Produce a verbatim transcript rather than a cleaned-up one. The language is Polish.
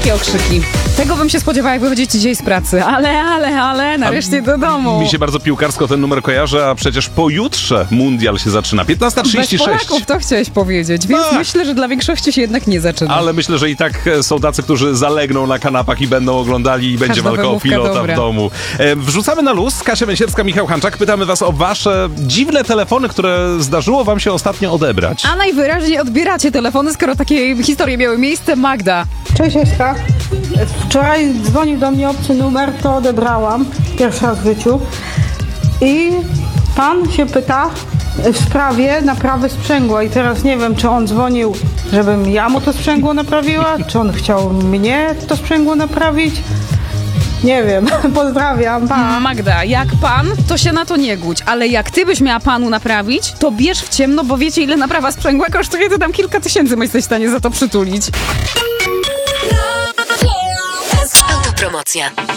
Takie okrzyki. Tego bym się spodziewała, jak wychodzicie dzisiaj z pracy. Ale, ale, ale, nareszcie do domu. Mi się bardzo piłkarsko ten numer kojarzy, a przecież pojutrze mundial się zaczyna. piętnasta trzydzieści Bez sześć. Polaków, to chciałeś powiedzieć, więc Tak. myślę, że dla większości się jednak nie zaczyna. Ale myślę, że i tak są tacy, którzy zalegną na kanapach i będą oglądali i będzie Każda walka o wymówka pilota dobra. w domu. E, wrzucamy na luz. Kasia Męsierska, Michał Hanczak. Pytamy was o wasze dziwne telefony, które zdarzyło wam się ostatnio odebrać. A najwyraźniej odbieracie telefony, skoro takie historie miały miejsce. Magda. Cześć Eśka. Wczoraj dzwonił do mnie obcy numer, to odebrałam. Pierwszy raz w życiu. I pan się pyta w sprawie naprawy sprzęgła. I teraz nie wiem, czy on dzwonił, żebym ja mu to sprzęgło naprawiła, czy on chciał mnie to sprzęgło naprawić. Nie wiem. Pozdrawiam. Pa. Magda, jak pan, to się na to nie głódź, ale jak ty byś miała panu naprawić, to bierz w ciemno, bo wiecie, ile naprawa sprzęgła kosztuje, to tam kilka tysięcy jesteś w stanie za to przytulić. Autopromocja.